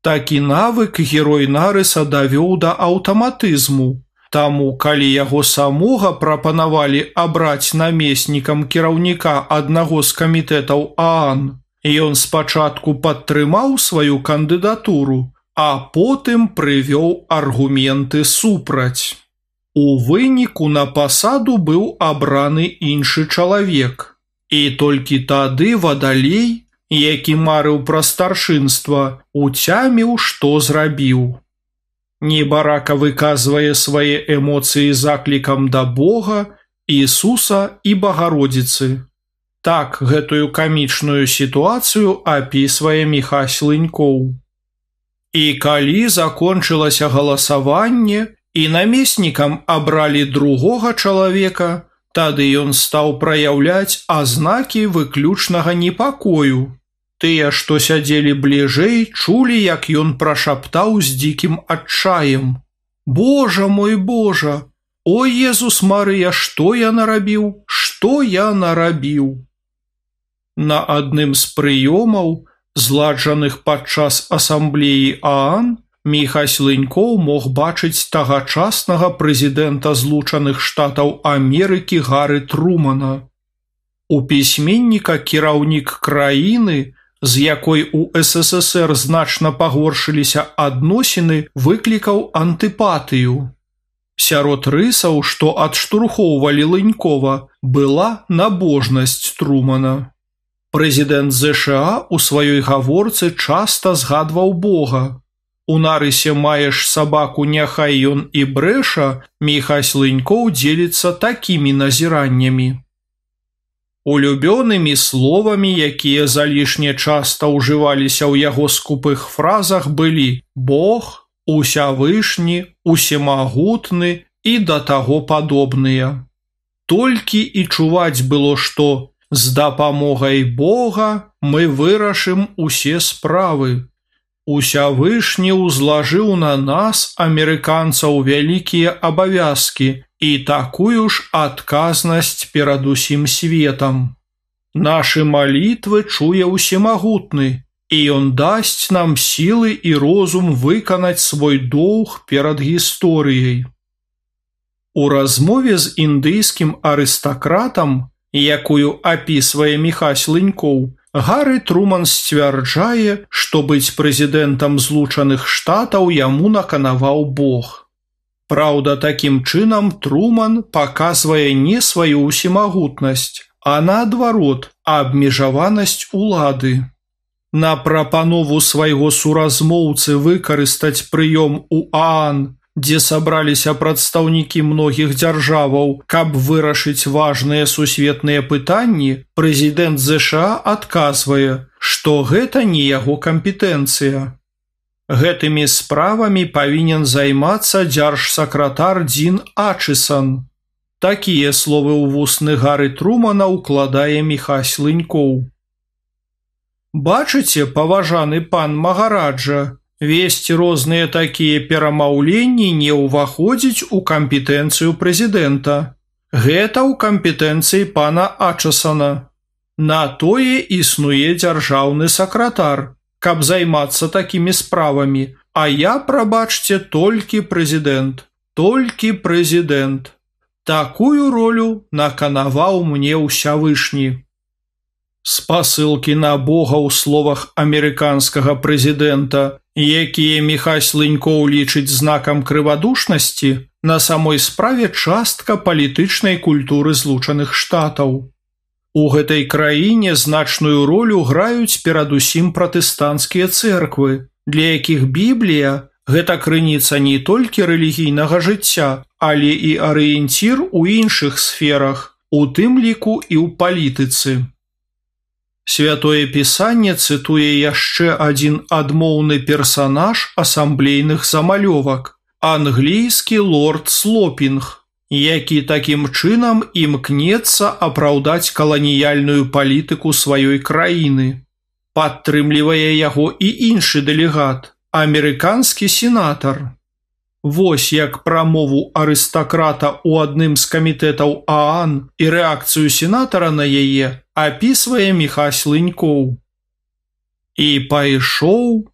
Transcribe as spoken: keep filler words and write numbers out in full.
Такі навык герой Нарыса давёў да аўтаматызму, таму калі яго самога прапанавалі абраць намеснікам кіраўніка аднаго з камітэтаў ААН, ён спачатку падтрымаў сваю кандыдатуру, а потым прывёў аргументы супраць. У выніку на пасаду быў абраны іншы чалавек, і толькі тады Вадалей, які марыў пра старшынства, уцяміў, што зрабіў. Небарака выказвае свае эмоцыі заклікам да Бога, Ісуса і Багародзіцы. Так гэтую камічную сітуацыю апісвае Міхась Лынькоў. І калі закончылася галасаванне, і намеснікам абралі другога чалавека, тады ён стаў праяўляць азнакі выключнага непакою. Тыя, што сядзелі бліжэй, чулі, як ён прашаптаў з дзікім адчаем: «Божа мой, Божа! О, Езус Марыя, што я нарабіў? Што я нарабіў?» На адным з прыёмаў, зладжаных падчас асамблеі ААН, Міхась Лынькоў мог бачыць тагачаснага прэзідэнта Злучаных Штатаў Амерыкі Гары Трумана. У пісьменніка кіраўнік краіны, з якой у СССР значна пагоршыліся адносіны, выклікаў антыпатыю. Сярод рысаў, што адштурхоўвалі Лынькова, была набожнасць Трумана. Прэзідэнт ЗША у сваёй гаворцы часта згадваў Бога. У нарысе «Маеш сабаку, няхай ён і брэша» Міхась Лынькоў дзеліцца такімі назіраннямі. Улюбёнымі словамі, якія залішне часта ўжываліся ў яго скупых фразах, былі «Бог», «Усявышні», «Усемагутны» і да таго падобныя. Толькі і чуваць было, што «З дапамогай Бога мы вырашым усе справы». Усявышні ўзлажыў на нас, амерыканцаў, вялікія абавязкі і такую ж адказнасць перад усім светам. Нашы малітвы чуе Усемагутны, і ён дасць нам сілы і розум выканаць свой доўг перад гісторыяй. У размове з індыйскім арыстакратам, якую апісвае Міхась Лынькоў, Гары Труман сцвярджае, што быць прэзідэнтам Злучаных Штатаў яму наканаваў Бог. Праўда, такім чынам Труман паказвае не сваю усемагутнасць, а наадварот, абмежаванасць улады. На прапанову свайго суразмоўцы выкарыстаць прыём у ААН, дзе сабраліся прадстаўнікі многіх дзяржаваў, каб вырашыць важныя сусветныя пытанні, прэзідэнт ЗША адказвае, што гэта не яго кампетэнцыя. Гэтымі справамі павінен займацца дзяржсакратар Дзін Ачысан. Такія словы ў вусны Гары Трумана ўкладае Міхась Лынькоў. Бачыце, паважаны пан Магараджа, весці розныя такія перамаўленні не ўваходзіць у кампетэнцыю прэзідэнта. Гэта ў кампетэнцыі пана Ачасана. На тое існуе дзяржаўны сакратар, каб займацца такімі справамі, а я, прабачце, толькі прэзідэнт, толькі прэзідэнт. Такую ролю наканаваў мне Усявышні. Спасылкі на Бога ў словах амерыканскага прэзідэнта, якія Міхась Лынькоў лічыць знакам крывадушнасці, на самой справе частка палітычнай культуры Злучаных Штатаў. У гэтай краіне значную ролю граюць перадусім пратэстанцкія цэрквы, для якіх Біблія – гэта крыніца не толькі рэлігійнага жыцця, але і арыенцір у іншых сферах, у тым ліку і ў палітыцы. Святое Пісанне цытуе яшчэ адзін адмоўны персанаж асамблейных замалёвак – англійскі лорд Слопінг, які такім чынам імкнецца апраўдаць каланіяльную палітыку сваёй краіны. Падтрымлівае яго і іншы дэлегат – амерыканскі сенатар. Вось як прамову арыстакрата ў адным з камітэтаў ААН і рэакцыю сенатара на яе апісвае Міхась Лынькоў. І пайшоў,